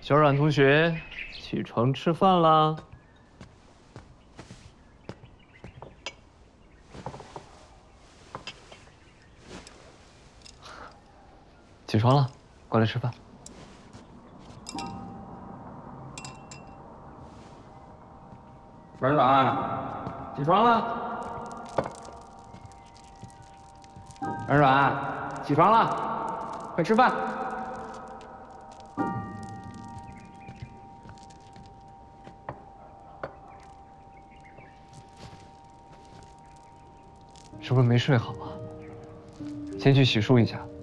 小冉同学，起床吃饭啦！起床了，过来吃饭。 软软，起床了。软软，起床了，快吃饭。 是不是没睡好啊？先去洗漱一下。